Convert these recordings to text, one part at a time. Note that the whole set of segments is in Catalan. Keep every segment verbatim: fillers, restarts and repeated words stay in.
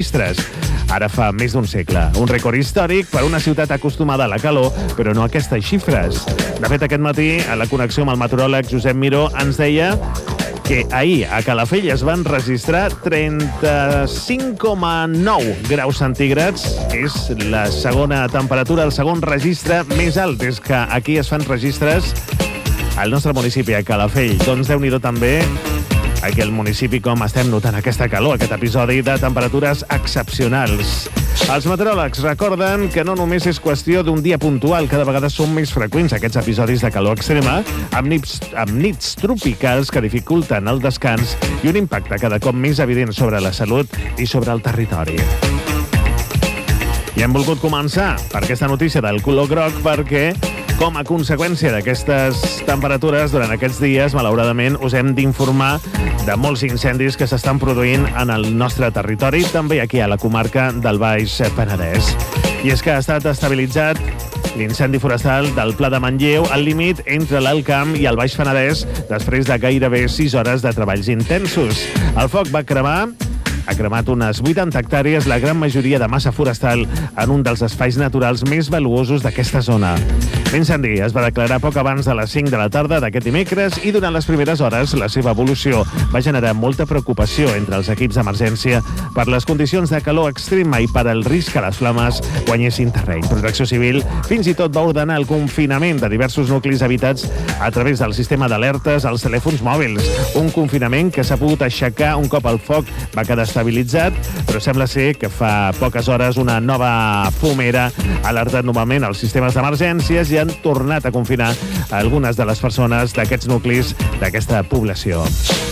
registres. Ara fa més d'un segle. Un rècord històric per una ciutat acostumada a la calor, però no a aquestes xifres. De fet, aquest matí, a la connexió amb el meteoròleg Josep Miró, ens deia que ahir a Calafell es van registrar trenta-cinc coma nou graus centígrads. És la segona temperatura, el segon registre més alt des que aquí es fan registres al nostre municipi, a Calafell. Doncs Déu-n'hi-do també aquí al municipi com estem notant aquesta calor, aquest episodi de temperatures excepcionals. Els meteoròlegs recorden que no només és qüestió d'un dia puntual, cada vegada són més freqüents aquests episodis de calor extrema, amb nits, amb nits tropicals que dificulten el descans i un impacte cada cop més evident sobre la salut i sobre el territori. I hem volgut començar per aquesta notícia del color groc perquè, com a conseqüència d'aquestes temperatures, durant aquests dies, malauradament, us hem d'informar de molts incendis que s'estan produint en el nostre territori, també aquí a la comarca del Baix Penedès. I és que ha estat estabilitzat l'incendi forestal del Pla de Manlleu al límit entre l'Alt Camp i el Baix Penedès després de gairebé sis hores de treballs intensos. El foc va cremar ha cremat unes vuitanta hectàrees, la gran majoria de massa forestal en un dels espais naturals més valuosos d'aquesta zona. L'incendi es va declarar poc abans de les cinc de la tarda d'aquest dimecres i durant les primeres hores la seva evolució va generar molta preocupació entre els equips d'emergència per les condicions de calor extrema i per el risc que les flames guanyessin terreny. Protecció Civil fins i tot va ordenar el confinament de diversos nuclis habitats a través del sistema d'alertes als telèfons mòbils. Un confinament que s'ha pogut aixecar un cop el foc va quedar estabilitzat, però sembla ser que fa poques hores una nova fumera ha alertat novament els sistemes d'emergències i han tornat a confinar algunes de les persones d'aquests nuclis d'aquesta població.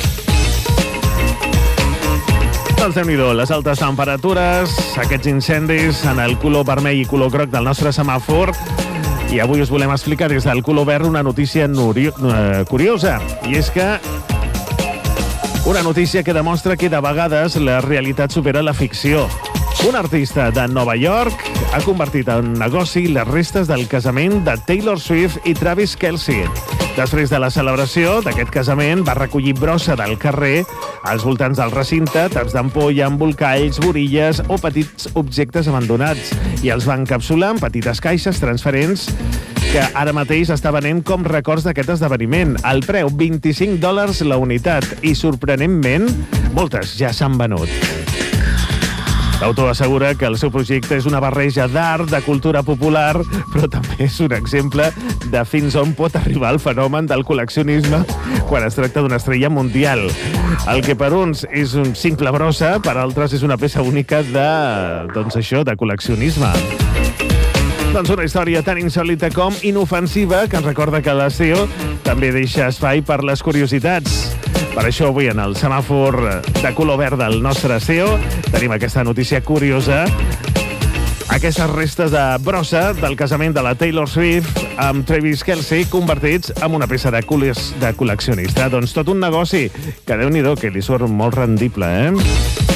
Doncs Déu-n'hi-do, les altes temperatures, aquests incendis en el color vermell i color groc del nostre semàfor. I avui us volem explicar des del color verd una notícia nurio, eh, curiosa, i és que una notícia que demostra que de vegades la realitat supera la ficció. Un artista de Nova York ha convertit en negoci les restes del casament de Taylor Swift i Travis Kelce. Després de la celebració d'aquest casament, va recollir brossa del carrer als voltants del recinte, taps d'ampolla, embolcalls, borilles o petits objectes abandonats, i els va encapsular en petites caixes transparents que ara mateix està venent com records d'aquest esdeveniment. El preu, vint-i-cinc dòlars la unitat, i sorprenentment, moltes ja s'han venut. L'autor assegura que el seu projecte és una barreja d'art, de cultura popular, però també és un exemple de fins on pot arribar el fenomen del col·leccionisme quan es tracta d'una estrella mundial. El que per uns és un simple brossa, per altres és una peça única de, doncs això, de col·leccionisme. Doncs una història tan insòlita com inofensiva que ens recorda que l'estiu també deixa espai per les curiositats. Per això avui en el semàfor de color verd del nostre C E O tenim aquesta notícia curiosa. Aquestes restes de brossa del casament de la Taylor Swift amb Travis Kelce convertits en una peça de, de col·leccionista. Doncs tot un negoci que Déu-n'hi-do que li surt molt rendible, eh?